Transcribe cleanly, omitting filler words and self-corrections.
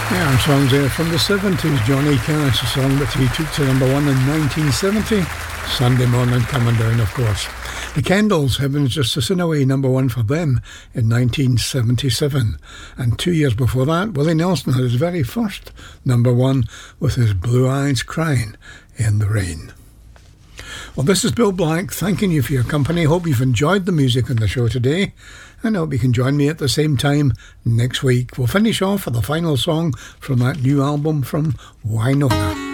Yeah, songs there from the 70s. Johnny Cash, a song that he took to number one in 1970. Sunday Morning Coming Down, of course. The Kendalls, Heaven's Just a Sin Away, number one for them in 1977. And 2 years before that, Willie Nelson had his very first number one with his Blue Eyes Crying in the Rain. Well, this is Bill Black, thanking you for your company. Hope you've enjoyed the music on the show today, and I hope you can join me at the same time next week. We'll finish off with the final song from that new album from Wynonna.